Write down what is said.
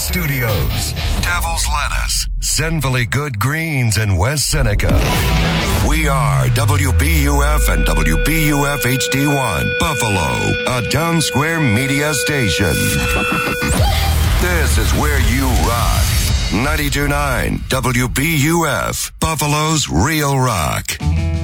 Studios, Devil's Lettuce, Sinfully Good Greens in West Seneca. We are WBUF and WBUF HD1, Buffalo, a Town Square media station. This is where you rock. 92.9 WBUF, Buffalo's Real Rock.